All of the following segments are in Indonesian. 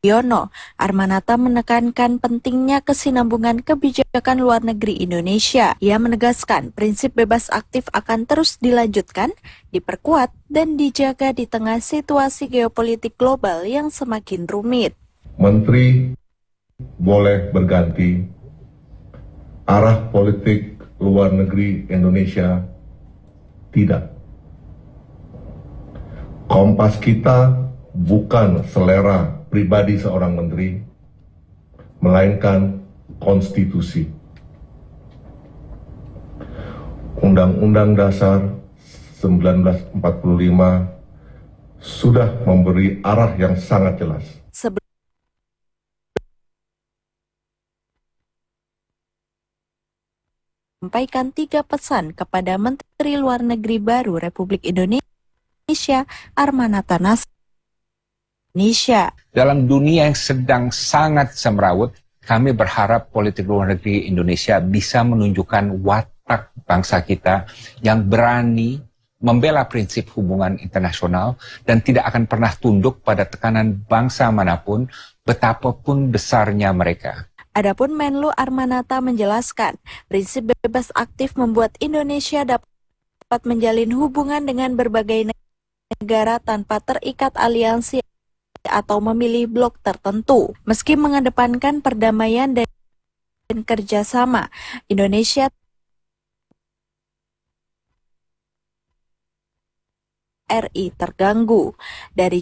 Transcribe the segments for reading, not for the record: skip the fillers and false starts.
Yono, Armanata menekankan pentingnya kesinambungan kebijakan luar negeri Indonesia. Ia menegaskan prinsip bebas aktif akan terus dilanjutkan, diperkuat, dan dijaga di tengah situasi geopolitik global yang semakin rumit. Menteri boleh berganti, arah politik luar negeri Indonesia tidak. Kompas kita bukan selera pribadi seorang menteri, melainkan konstitusi. Undang-Undang Dasar 1945 sudah memberi arah yang sangat jelas. Sampaikan 3 pesan kepada Menteri Luar Negeri baru Republik Indonesia, Armanata Indonesia. Dalam dunia yang sedang sangat semrawut, kami berharap politik luar negeri Indonesia bisa menunjukkan watak bangsa kita yang berani membela prinsip hubungan internasional dan tidak akan pernah tunduk pada tekanan bangsa manapun, betapapun besarnya mereka. Adapun Menlu Armanata menjelaskan, prinsip bebas aktif membuat Indonesia dapat menjalin hubungan dengan berbagai negara tanpa terikat aliansi atau memilih blok tertentu. Meski mengedepankan perdamaian dan kerjasama, Indonesia RI terganggu. Dari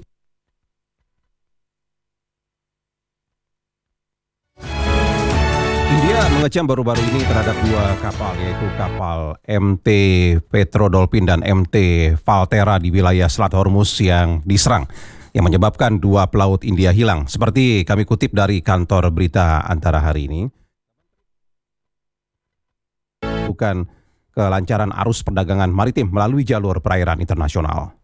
India mengecam baru-baru ini terhadap 2 kapal, yaitu kapal MT Petro Dolphin dan MT Valterra di wilayah Selat Hormuz yang diserang, yang menyebabkan 2 pelaut India hilang. Seperti kami kutip dari kantor berita Antara hari ini, bukan kelancaran arus perdagangan maritim melalui jalur perairan internasional.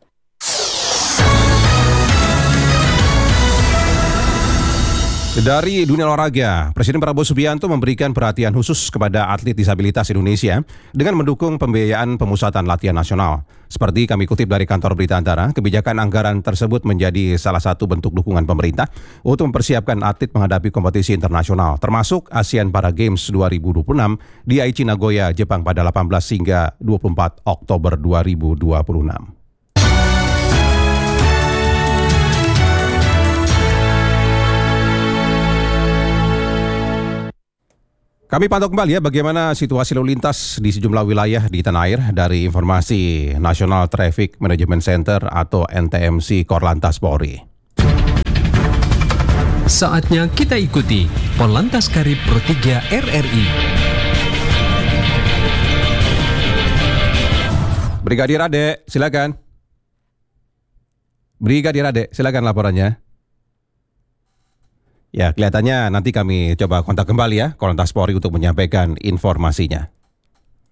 Dari dunia olahraga, Presiden Prabowo Subianto memberikan perhatian khusus kepada atlet disabilitas Indonesia dengan mendukung pembiayaan pemusatan latihan nasional. Seperti kami kutip dari kantor berita Antara, kebijakan anggaran tersebut menjadi salah satu bentuk dukungan pemerintah untuk mempersiapkan atlet menghadapi kompetisi internasional, termasuk ASEAN Para Games 2026 di Aichi Nagoya, Jepang pada 18 hingga 24 Oktober 2026. Kami pantau kembali ya bagaimana situasi lalu lintas di sejumlah wilayah di tanah air dari informasi National Traffic Management Center atau NTMC Korlantas Polri. Saatnya kita ikuti Korlantas Karib Pro 3 RRI. Brigadir Ade, silakan. Brigadir Ade, silakan laporannya. Ya, kelihatannya nanti kami coba kontak kembali ya Korlantas Polri untuk menyampaikan informasinya.